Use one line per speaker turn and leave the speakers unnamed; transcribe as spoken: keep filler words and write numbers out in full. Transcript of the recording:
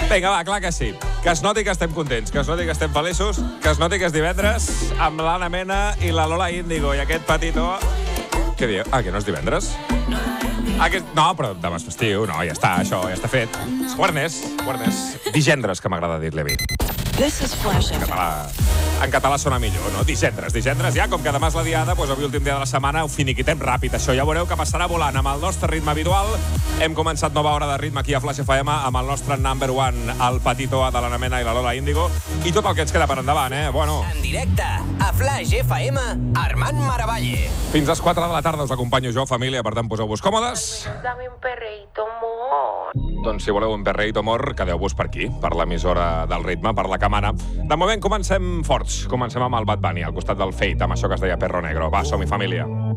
Vinga, va, clar que sí. Que es noti que estem contents, que es noti que estem feliços, que es noti que és divendres amb l'Anna Mena i la Lola Índigo i aquest petitó... Què diu? Ah, que no és divendres? Ah, que... No, però demà és festiu. No, ja està, això, ja està fet. És Juernes, Juernes. Digendres, que m'agrada dir-li a mi.
This is Flash
En català, en català sona millor, no? Digendres, digendres, ja, com que demà és la diada, doncs avui, últim dia de la setmana, ho finiquitem ràpid, això. Ja veureu que passarà volant amb el nostre ritme habitual. Hem començat nova hora de ritme aquí a Flash F M amb el nostre number one, el petitó de l'Anna Mena i la Lola Índigo, i tot el que ens queda per endavant, eh? Bueno.
En directe, a Flash F M, Armand Maravalle.
Fins a les quatre de la tarda us acompanyo jo, família, per tant, poseu-vos còmodes.
Dame un perreíto, amor.
Doncs si voleu un perreíto amor, quedeu-vos per aquí, per l'emissora del ritme, per la que mana. De moment comencem forts, comencem amb el Bad Bunny, al costat del Fate, amb això que es deia Perro Negro. Va, som-hi, família.